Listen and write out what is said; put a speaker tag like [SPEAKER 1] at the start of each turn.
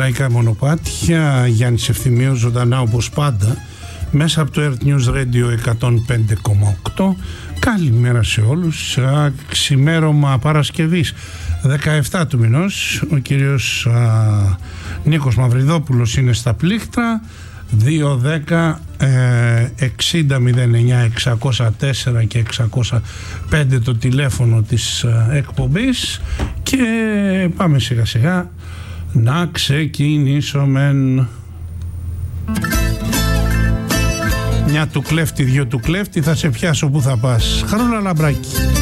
[SPEAKER 1] Λαϊκά Μονοπάτια, Γιάννης Ευθυμίου, ζωντανά όπως πάντα μέσα από το Earth News Radio 105,8. Καλημέρα σε όλους. Ξημέρωμα Παρασκευής 17 του μηνός. Ο κύριος Νίκος Μαυριδόπουλος είναι στα πλήκτρα. 210 60 09 604 και 605 το τηλέφωνο της εκπομπής. Και πάμε σιγά σιγά να ξεκινήσουμε. Μια του κλέφτη, δυο του κλέφτη, θα σε πιάσω που θα πας. Χαρούλα Λαμπράκη.